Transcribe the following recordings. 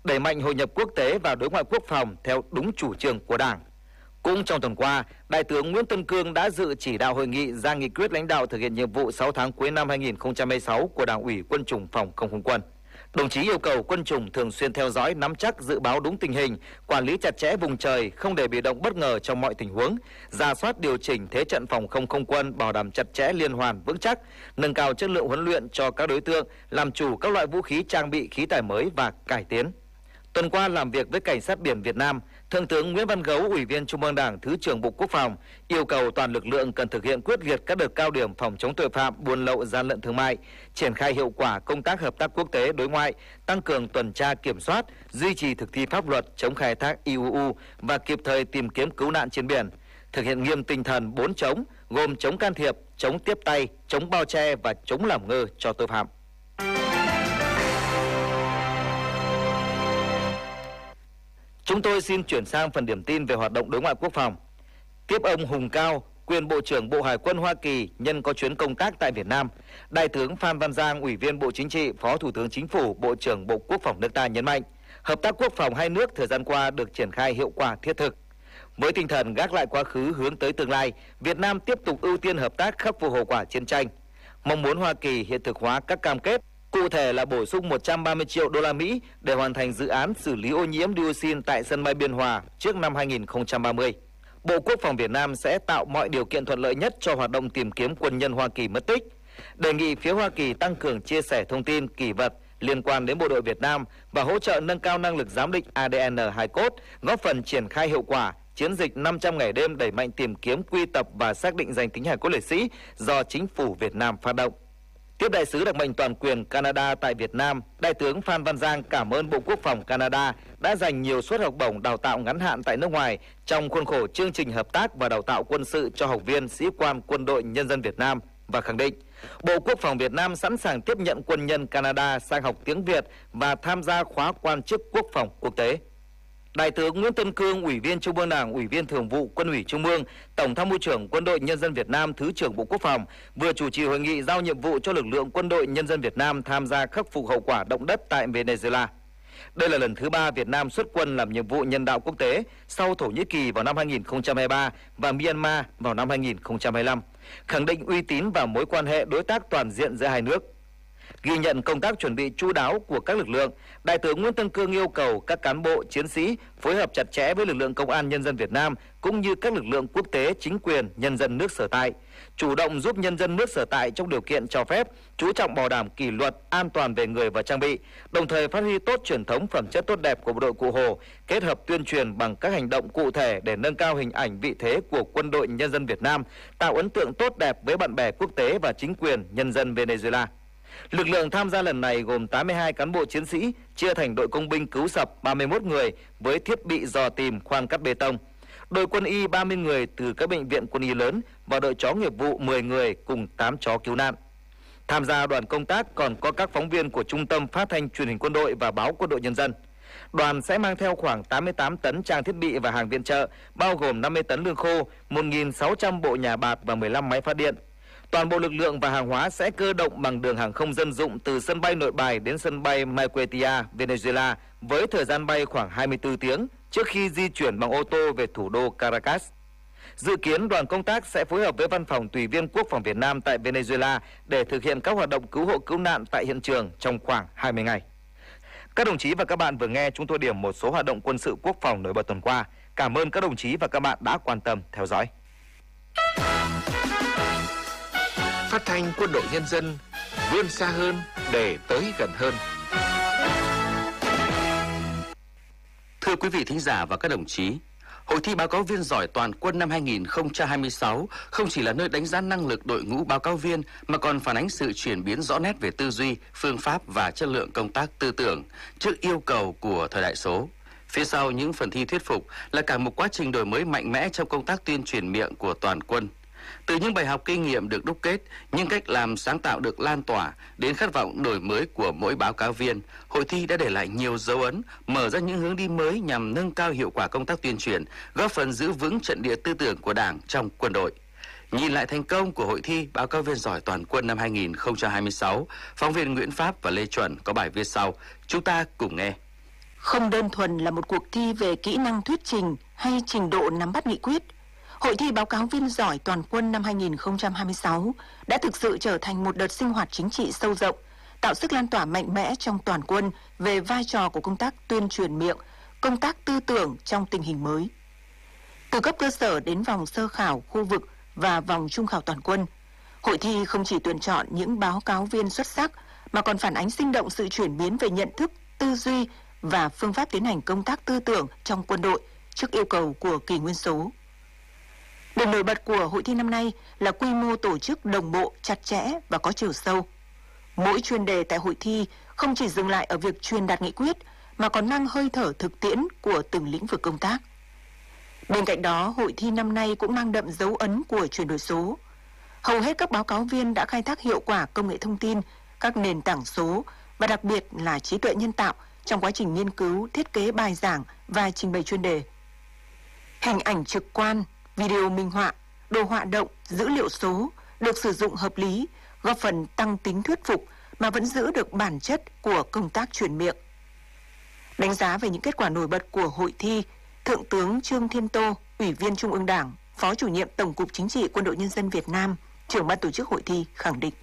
đẩy mạnh hội nhập quốc tế và đối ngoại quốc phòng theo đúng chủ trương của Đảng. Cũng trong tuần qua, Đại tướng Nguyễn Tân Cương đã dự chỉ đạo hội nghị ra nghị quyết lãnh đạo thực hiện nhiệm vụ 6 tháng cuối năm 2026 của Đảng ủy Quân chủng Phòng không không quân. Đồng chí yêu cầu quân chủng thường xuyên theo dõi, nắm chắc, dự báo đúng tình hình, quản lý chặt chẽ vùng trời, không để bị động bất ngờ trong mọi tình huống, rà soát điều chỉnh thế trận phòng không không quân bảo đảm chặt chẽ, liên hoàn, vững chắc, nâng cao chất lượng huấn luyện cho các đối tượng, làm chủ các loại vũ khí, trang bị, khí tài mới và cải tiến. Tuần qua làm việc với Cảnh sát biển Việt Nam, Thượng tướng Nguyễn Văn Gấu, Ủy viên Trung ương Đảng, Thứ trưởng Bộ Quốc phòng yêu cầu toàn lực lượng cần thực hiện quyết liệt các đợt cao điểm phòng chống tội phạm, buôn lậu, gian lận thương mại, triển khai hiệu quả công tác hợp tác quốc tế đối ngoại, tăng cường tuần tra kiểm soát, duy trì thực thi pháp luật chống khai thác IUU và kịp thời tìm kiếm cứu nạn trên biển, thực hiện nghiêm tinh thần 4 chống gồm chống can thiệp, chống tiếp tay, chống bao che và chống làm ngơ cho tội phạm. Chúng tôi xin chuyển sang phần điểm tin về hoạt động đối ngoại quốc phòng. Tiếp ông Hùng Cao, quyền Bộ trưởng Bộ Hải quân Hoa Kỳ nhân có chuyến công tác tại Việt Nam, Đại tướng Phan Văn Giang, Ủy viên Bộ Chính trị, Phó Thủ tướng Chính phủ, Bộ trưởng Bộ Quốc phòng nước ta nhấn mạnh, hợp tác quốc phòng hai nước thời gian qua được triển khai hiệu quả thiết thực. Với tinh thần gác lại quá khứ hướng tới tương lai, Việt Nam tiếp tục ưu tiên hợp tác khắc phục hậu quả chiến tranh. Mong muốn Hoa Kỳ hiện thực hóa các cam kết, cụ thể là bổ sung 130 triệu đô la Mỹ để hoàn thành dự án xử lý ô nhiễm dioxin tại sân bay Biên Hòa trước năm 2030. Bộ Quốc phòng Việt Nam sẽ tạo mọi điều kiện thuận lợi nhất cho hoạt động tìm kiếm quân nhân Hoa Kỳ mất tích. Đề nghị phía Hoa Kỳ tăng cường chia sẻ thông tin, kỷ vật liên quan đến bộ đội Việt Nam và hỗ trợ nâng cao năng lực giám định ADN hài cốt, góp phần triển khai hiệu quả chiến dịch 500 ngày đêm đẩy mạnh tìm kiếm, quy tập và xác định danh tính hài cốt liệt sĩ do chính phủ Việt Nam phát động. Tiếp đại sứ đặc mệnh toàn quyền Canada tại Việt Nam, Đại tướng Phan Văn Giang cảm ơn Bộ Quốc phòng Canada đã dành nhiều suất học bổng đào tạo ngắn hạn tại nước ngoài trong khuôn khổ chương trình hợp tác và đào tạo quân sự cho học viên sĩ quan Quân đội Nhân dân Việt Nam và khẳng định Bộ Quốc phòng Việt Nam sẵn sàng tiếp nhận quân nhân Canada sang học tiếng Việt và tham gia khóa quan chức quốc phòng quốc tế. Đại tướng Nguyễn Tân Cương, Ủy viên Trung ương Đảng, Ủy viên Thường vụ Quân ủy Trung ương, Tổng tham mưu trưởng Quân đội Nhân dân Việt Nam, Thứ trưởng Bộ Quốc phòng vừa chủ trì hội nghị giao nhiệm vụ cho lực lượng Quân đội Nhân dân Việt Nam tham gia khắc phục hậu quả động đất tại Venezuela. Đây là lần thứ 3 Việt Nam xuất quân làm nhiệm vụ nhân đạo quốc tế sau Thổ Nhĩ Kỳ vào năm 2023 và Myanmar vào năm 2025, khẳng định uy tín và mối quan hệ đối tác toàn diện giữa hai nước. Ghi nhận công tác chuẩn bị chu đáo của các lực lượng, Đại tướng Nguyễn Tân Cương yêu cầu các cán bộ, chiến sĩ phối hợp chặt chẽ với lực lượng Công an Nhân dân Việt Nam cũng như các lực lượng quốc tế, chính quyền, nhân dân nước sở tại, chủ động giúp nhân dân nước sở tại trong điều kiện cho phép, chú trọng bảo đảm kỷ luật, an toàn về người và trang bị, đồng thời phát huy tốt truyền thống phẩm chất tốt đẹp của bộ đội Cụ Hồ, kết hợp tuyên truyền bằng các hành động cụ thể để nâng cao hình ảnh vị thế của Quân đội Nhân dân Việt Nam, tạo ấn tượng tốt đẹp với bạn bè quốc tế và chính quyền nhân dân Venezuela. Lực lượng tham gia lần này gồm 82 cán bộ chiến sĩ, chia thành đội công binh cứu sập 31 người với thiết bị dò tìm, khoan cắt bê tông, đội quân y 30 người từ các bệnh viện quân y lớn và đội chó nghiệp vụ 10 người cùng 8 chó cứu nạn. Tham gia đoàn công tác còn có các phóng viên của Trung tâm Phát thanh Truyền hình Quân đội và Báo Quân đội Nhân dân. Đoàn sẽ mang theo khoảng 88 tấn trang thiết bị và hàng viện trợ, bao gồm 50 tấn lương khô, 1.600 bộ nhà bạt và 15 máy phát điện. Toàn bộ lực lượng và hàng hóa sẽ cơ động bằng đường hàng không dân dụng từ sân bay Nội Bài đến sân bay Maiquetía, Venezuela với thời gian bay khoảng 24 tiếng trước khi di chuyển bằng ô tô về thủ đô Caracas. Dự kiến đoàn công tác sẽ phối hợp với Văn phòng Tùy viên Quốc phòng Việt Nam tại Venezuela để thực hiện các hoạt động cứu hộ cứu nạn tại hiện trường trong khoảng 20 ngày. Các đồng chí và các bạn vừa nghe chúng tôi điểm một số hoạt động quân sự quốc phòng nổi bật tuần qua. Cảm ơn các đồng chí và các bạn đã quan tâm theo dõi. Phát thanh Quân đội Nhân dân vươn xa hơn để tới gần hơn. Thưa quý vị thính giả và các đồng chí, Hội thi báo cáo viên giỏi toàn quân năm 2026 không chỉ là nơi đánh giá năng lực đội ngũ báo cáo viên mà còn phản ánh sự chuyển biến rõ nét về tư duy, phương pháp và chất lượng công tác tư tưởng trước yêu cầu của thời đại số. Phía sau những phần thi thuyết phục là cả một quá trình đổi mới mạnh mẽ trong công tác tuyên truyền miệng của toàn quân. Từ những bài học kinh nghiệm được đúc kết, những cách làm sáng tạo được lan tỏa đến khát vọng đổi mới của mỗi báo cáo viên, hội thi đã để lại nhiều dấu ấn, mở ra những hướng đi mới nhằm nâng cao hiệu quả công tác tuyên truyền, góp phần giữ vững trận địa tư tưởng của Đảng trong quân đội. Nhìn lại thành công của hội thi báo cáo viên giỏi toàn quân năm 2026, phóng viên Nguyễn Pháp và Lê Chuẩn có bài viết sau. Chúng ta cùng nghe. Không đơn thuần là một cuộc thi về kỹ năng thuyết trình hay trình độ nắm bắt nghị quyết, Hội thi báo cáo viên giỏi toàn quân năm 2026 đã thực sự trở thành một đợt sinh hoạt chính trị sâu rộng, tạo sức lan tỏa mạnh mẽ trong toàn quân về vai trò của công tác tuyên truyền miệng, công tác tư tưởng trong tình hình mới. Từ cấp cơ sở đến vòng sơ khảo khu vực và vòng trung khảo toàn quân, hội thi không chỉ tuyển chọn những báo cáo viên xuất sắc mà còn phản ánh sinh động sự chuyển biến về nhận thức, tư duy và phương pháp tiến hành công tác tư tưởng trong quân đội trước yêu cầu của kỷ nguyên số. Điểm nổi bật của hội thi năm nay là quy mô tổ chức đồng bộ, chặt chẽ và có chiều sâu. Mỗi chuyên đề tại hội thi không chỉ dừng lại ở việc truyền đạt nghị quyết mà còn mang hơi thở thực tiễn của từng lĩnh vực công tác. Bên cạnh đó, hội thi năm nay cũng mang đậm dấu ấn của chuyển đổi số. Hầu hết các báo cáo viên đã khai thác hiệu quả công nghệ thông tin, các nền tảng số và đặc biệt là trí tuệ nhân tạo trong quá trình nghiên cứu, thiết kế bài giảng và trình bày chuyên đề. Hình ảnh trực quan, video minh họa, đồ họa động, dữ liệu số được sử dụng hợp lý, góp phần tăng tính thuyết phục mà vẫn giữ được bản chất của công tác truyền miệng. Đánh giá về những kết quả nổi bật của hội thi, Thượng tướng Trương Thiên Tô, Ủy viên Trung ương Đảng, Phó Chủ nhiệm Tổng cục Chính trị Quân đội Nhân dân Việt Nam, trưởng ban tổ chức hội thi khẳng định: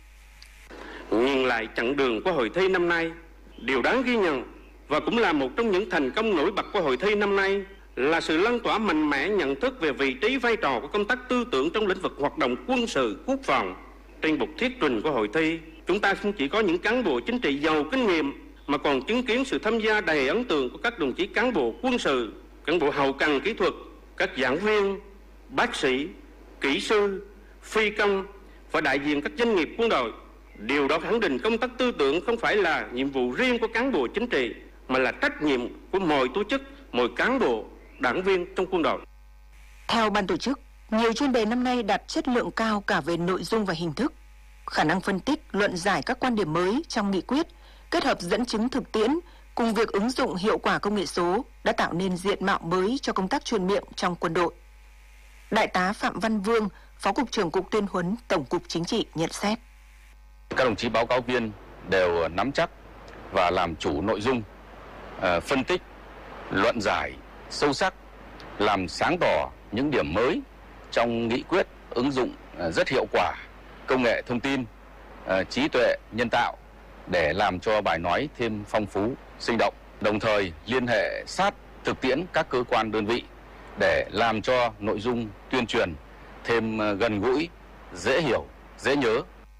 Nhìn lại chặng đường của hội thi năm nay, điều đáng ghi nhận và cũng là một trong những thành công nổi bật của hội thi năm nay là sự lan tỏa mạnh mẽ nhận thức về vị trí vai trò của công tác tư tưởng trong lĩnh vực hoạt động quân sự quốc phòng. Trên bục thuyết trình của hội thi, chúng ta không chỉ có những cán bộ chính trị giàu kinh nghiệm mà còn chứng kiến sự tham gia đầy ấn tượng của các đồng chí cán bộ quân sự, cán bộ hậu cần kỹ thuật, các giảng viên, bác sĩ, kỹ sư, phi công và đại diện các doanh nghiệp quân đội. Điều đó khẳng định công tác tư tưởng không phải là nhiệm vụ riêng của cán bộ chính trị mà là trách nhiệm của mọi tổ chức, mọi cán bộ, đảng viên trong quân đội. Theo ban tổ chức, nhiều chuyên đề năm nay đạt chất lượng cao cả về nội dung và hình thức. Khả năng phân tích, luận giải các quan điểm mới trong nghị quyết, kết hợp dẫn chứng thực tiễn cùng việc ứng dụng hiệu quả công nghệ số đã tạo nên diện mạo mới cho công tác truyền miệng trong quân đội. Đại tá Phạm Văn Vương, Phó Cục trưởng Cục Tuyên huấn Tổng cục Chính trị nhận xét: Các đồng chí báo cáo viên đều nắm chắc và làm chủ nội dung, phân tích, luận giải sâu sắc, làm sáng tỏ những điểm mới trong nghị quyết, ứng dụng rất hiệu quả công nghệ thông tin, trí tuệ nhân tạo để làm cho bài nói thêm phong phú, sinh động, đồng thời liên hệ sát thực tiễn các cơ quan đơn vị để làm cho nội dung tuyên truyền thêm gần gũi, dễ hiểu, dễ nhớ.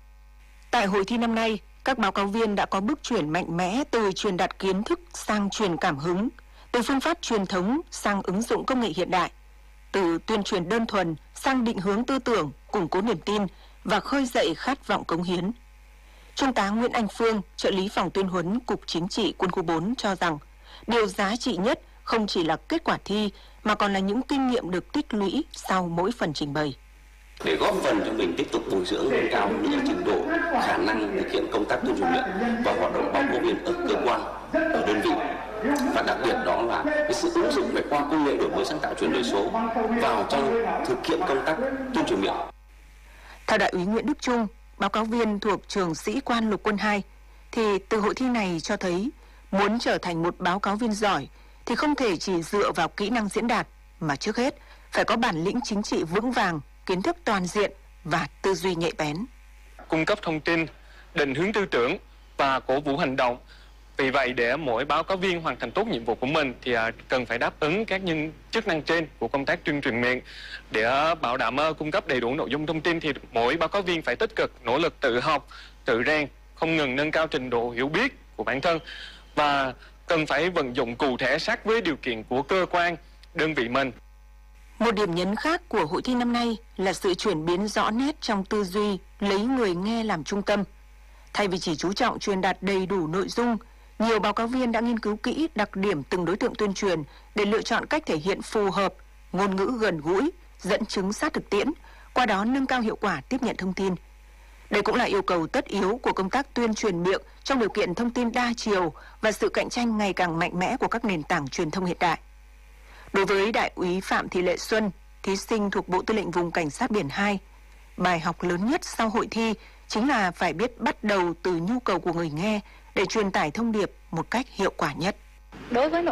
Tại hội thi năm nay, các báo cáo viên đã có bước chuyển mạnh mẽ từ truyền đạt kiến thức sang truyền cảm hứng, từ phương pháp truyền thống sang ứng dụng công nghệ hiện đại, từ tuyên truyền đơn thuần sang định hướng tư tưởng, củng cố niềm tin và khơi dậy khát vọng cống hiến. Trung tá Nguyễn Anh Phương, trợ lý phòng tuyên huấn Cục Chính trị Quân khu 4 cho rằng, điều giá trị nhất không chỉ là kết quả thi mà còn là những kinh nghiệm được tích lũy sau mỗi phần trình bày. Để góp phần cho mình tiếp tục bồi dưỡng nâng cao những trình độ, khả năng thực hiện công tác tuyên truyền miệng và hoạt động báo cáo viên ở cơ quan, ở đơn vị. Và đặc biệt đó là cái sự ứng dụng về khoa học công nghệ, đổi mới sáng tạo, chuyển đổi số vào trong thực hiện công tác tuyên truyền miệng. Theo Đại úy Nguyễn Đức Trung, báo cáo viên thuộc Trường Sĩ quan Lục quân 2, thì từ hội thi này cho thấy muốn trở thành một báo cáo viên giỏi thì không thể chỉ dựa vào kỹ năng diễn đạt, mà trước hết phải có bản lĩnh chính trị vững vàng, kiến thức toàn diện và tư duy nhạy bén. Cung cấp thông tin, định hướng tư tưởng và cổ vũ hành động. Vì vậy, để mỗi báo cáo viên hoàn thành tốt nhiệm vụ của mình thì cần phải đáp ứng các chức năng trên của công tác tuyên truyền miệng. Để bảo đảm cung cấp đầy đủ nội dung thông tin thì mỗi báo cáo viên phải tích cực nỗ lực tự học, tự rèn, không ngừng nâng cao trình độ hiểu biết của bản thân và cần phải vận dụng cụ thể sát với điều kiện của cơ quan, đơn vị mình. Một điểm nhấn khác của hội thi năm nay là sự chuyển biến rõ nét trong tư duy, lấy người nghe làm trung tâm. Thay vì chỉ chú trọng truyền đạt đầy đủ nội dung, nhiều báo cáo viên đã nghiên cứu kỹ đặc điểm từng đối tượng tuyên truyền để lựa chọn cách thể hiện phù hợp, ngôn ngữ gần gũi, dẫn chứng sát thực tiễn, qua đó nâng cao hiệu quả tiếp nhận thông tin. Đây cũng là yêu cầu tất yếu của công tác tuyên truyền miệng trong điều kiện thông tin đa chiều và sự cạnh tranh ngày càng mạnh mẽ của các nền tảng truyền thông hiện đại. Đối với Đại úy Phạm Thị Lệ Xuân, thí sinh thuộc Bộ Tư lệnh Vùng Cảnh sát Biển 2, bài học lớn nhất sau hội thi chính là phải biết bắt đầu từ nhu cầu của người nghe để truyền tải thông điệp một cách hiệu quả nhất. Đối với nội